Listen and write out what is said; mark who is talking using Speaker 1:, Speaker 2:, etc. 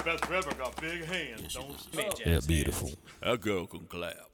Speaker 1: Pastor Pepper got big hands, don't she?
Speaker 2: Yeah, beautiful.
Speaker 1: That girl can clap.